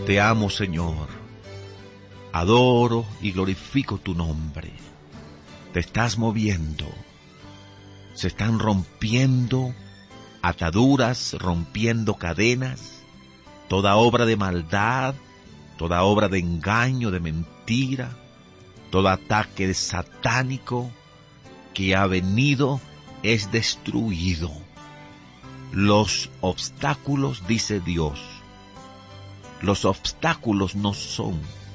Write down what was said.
Te amo, Señor. Adoro y glorifico tu nombre. Te estás moviendo. Se están rompiendo ataduras, rompiendo cadenas, toda obra de maldad, toda obra de engaño, de mentira, todo ataque satánico que ha venido es destruido. Los obstáculos, dice Dios, los obstáculos no son